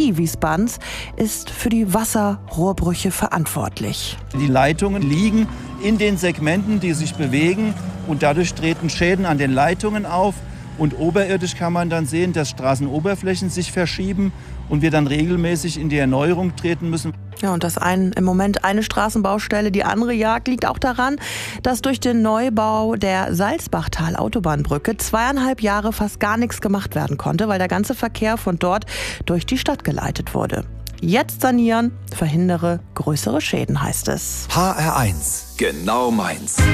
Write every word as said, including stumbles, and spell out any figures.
G Wiesbadens ist für die Wasserrohrbrüche verantwortlich. Die Leitungen liegen in den Segmenten, die sich bewegen, und dadurch treten Schäden an den Leitungen auf. Und oberirdisch kann man dann sehen, dass Straßenoberflächen sich verschieben und wir dann regelmäßig in die Erneuerung treten müssen. Ja, und dass ein, im Moment eine Straßenbaustelle die andere jagt, liegt auch daran, dass durch den Neubau der Salzbachtal-Autobahnbrücke zweieinhalb Jahre fast gar nichts gemacht werden konnte, weil der ganze Verkehr von dort durch die Stadt geleitet wurde. Jetzt sanieren, verhindere größere Schäden, heißt es. H R eins, genau meins.